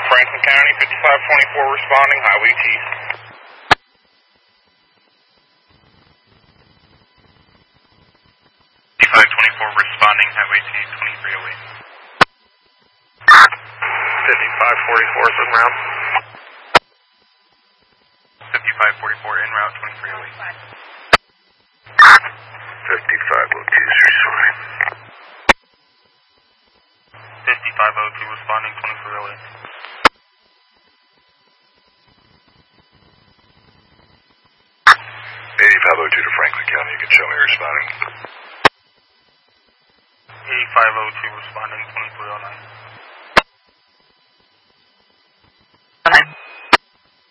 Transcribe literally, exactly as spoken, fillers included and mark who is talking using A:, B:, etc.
A: Franklin County, fifty-five twenty-four responding, highway T. fifty-five twenty-four responding, highway T, twenty-three oh eight. fifty-five forty-four is en route. fifty-five forty-four en route, twenty-three oh eight. fifty-five oh two is responding. fifty-five oh two responding, twenty-three oh eight. eighty-five oh two to Franklin County, you can show me responding. eighty-five oh two responding, twenty-three oh nine.